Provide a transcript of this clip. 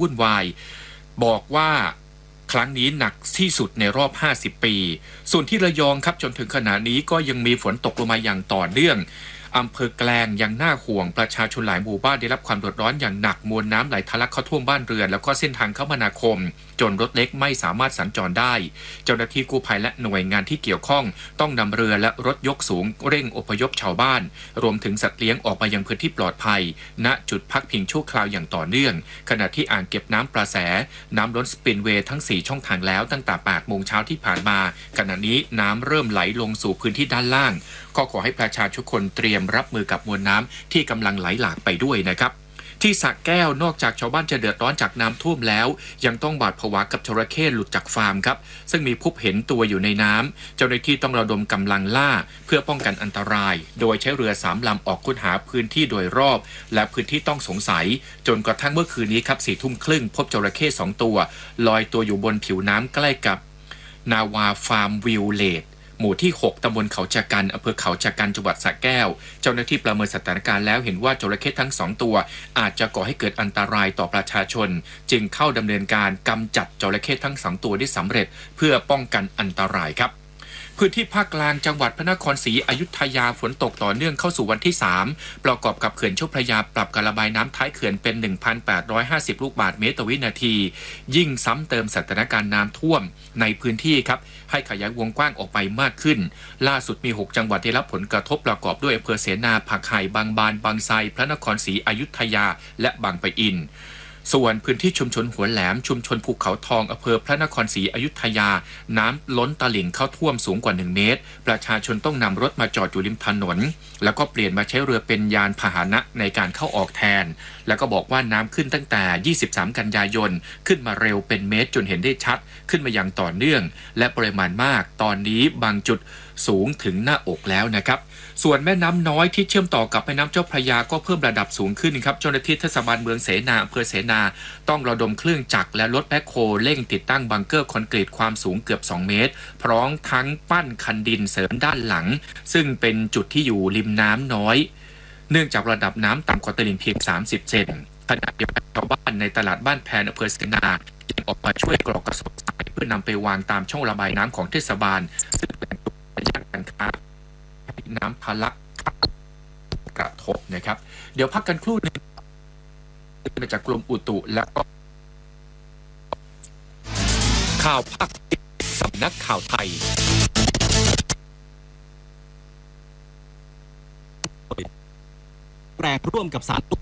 วุ่นวายบอกว่าครั้งนี้หนักที่สุดในรอบ50ปีส่วนที่ระยองครับจนถึงขณะนี้ก็ยังมีฝนตกลงมาอย่างต่อเนื่องอำเภอแกลงยังน่าห่วงประชาชนหลายหมู่บ้านได้รับความเดือดร้อนอย่างหนักมวลน้ำไหลทะลักเข้าท่วมบ้านเรือนแล้วก็เส้นทางคมนาคมจนรถเล็กไม่สามารถสัญจรได้เจ้าหน้าที่กู้ภัยและหน่วยงานที่เกี่ยวข้องต้องนำเรือและรถยกสูงเร่งอพยพชาวบ้านรวมถึงสัตว์เลี้ยงออกมายังพื้นที่ปลอดภัยณจุดพักพิงชั่วคราวอย่างต่อเนื่องขณะที่อ่างเก็บน้ำประแสน้ำล้นสปินเวย์ทั้ง4ช่องทางแล้วตั้งแต่8โมงเช้าที่ผ่านมาขณะนี้น้ำเริ่มไหลลงสู่พื้นที่ด้านล่างก็ขอให้ประชาชนทุกคนเตรียมรับมือกับมวลน้ำที่กำลังไหลหลากไปด้วยนะครับที่สระแก้วนอกจากชาวบ้านจะเดือดร้อนจากน้ำท่วมแล้วยังต้องหวาดผวากับจระเข้หลุดจากฟาร์มครับซึ่งมีพบเห็นตัวอยู่ในน้ำเจ้าหน้าที่ต้องระดมกำลังล่าเพื่อป้องกันอันตรายโดยใช้เรือ3ลำออกค้นหาพื้นที่โดยรอบและพื้นที่ต้องสงสัยจนกระทั่งเมื่อคืนนี้ครับ4 ทุ่มครึ่งพบจระเข้2ตัวลอยตัวอยู่บนผิวน้ำใกล้กับนาวาฟาร์มวิลเลจหมู่ที่6ตำบลเขาชะกันอำเภอเขาชะกันจังหวัดสระแก้วเจ้าหน้าที่ประเมินสถานการณ์แล้วเห็นว่าจระเข้ทั้ง2ตัวอาจจะก่อให้เกิดอันตรายต่อประชาชนจึงเข้าดำเนินการกำจัดจระเข้ทั้ง2ตัวได้สำเร็จเพื่อป้องกันอันตรายครับพื้นที่ภาคกลางจังหวัดพระนครศรีอยุธยาฝนตกต่อเนื่องเข้าสู่วันที่3ประกอบกับเขื่อนโชคพระยาปรับการระบายน้ำท้ายเขื่อนเป็น 1,850 ลูกบาศก์เมตรต่อวินาทียิ่งซ้ำเติมสถานการณ์น้ำท่วมในพื้นที่ครับให้ขยายวงกว้างออกไปมากขึ้นล่าสุดมี6จังหวัดได้รับผลกระทบประกอบด้วยอำเภอเสนาผักไห่บางบานบางไทรพระนครศรีอยุธยาและบางปะอินส่วนพื้นที่ชุมชนหัวแหลมชุมชนภูเขาทองอำเภอพระนครศรีอยุธยาน้ำล้นตลิ่งเข้าท่วมสูงกว่า1เมตรประชาชนต้องนำรถมาจอดอยู่ริมถนนแล้วก็เปลี่ยนมาใช้เรือเป็นยานพาหนะในการเข้าออกแทนแล้วก็บอกว่าน้ำขึ้นตั้งแต่23กันยายนขึ้นมาเร็วเป็นเมตรจนเห็นได้ชัดขึ้นมาอย่างต่อเนื่องและปริมาณมากตอนนี้บางจุดสูงถึงหน้าอกแล้วนะครับส่วนแม่น้ำน้อยที่เชื่อมต่อกับแม่น้ำเจ้าพระยาก็เพิ่มระดับสูงขึ้นครับเจ้าหน้าที่เทศบาลเมืองเสนาอำเภอเสนาต้องระดมเครื่องจักรและรถแบ็คโฮเร่งติดตั้งบังเกอร์คอนกรีตความสูงเกือบ2เมตรพร้อมทั้งปั้นคันดินเสริมด้านหลังซึ่งเป็นจุดที่อยู่ริมน้ำน้อยเนื่องจากระดับน้ำต่ำกว่าตลิ่งเพียง30เซนขณะเดียวกันชาวบ้านในตลาดบ้านแพนอำเภอเสนาจึงออกมาช่วยกรอกกระสอบทรายเพื่อนำไปวางตามช่องระบายน้ำของเทศบาลซึ่งเป็นตัวอย่างการค้าน้ำทะลักกระทบนะครับเดี๋ยวพักกันครู่นึงมาจากกรมอุตุและก็ข่าวภาคสำนักข่าวไทยแรงร่วมกับสาร